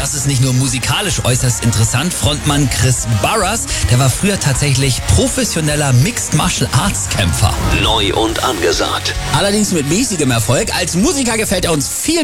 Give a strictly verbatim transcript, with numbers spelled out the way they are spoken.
das ist nicht nur musikalisch äußerst interessant. Frontmann Chris Barras, der war früher tatsächlich professioneller Mixed Martial Arts Kämpfer. Neu und angesagt. Allerdings mit mäßigem Erfolg. Als Musiker gefällt er uns viel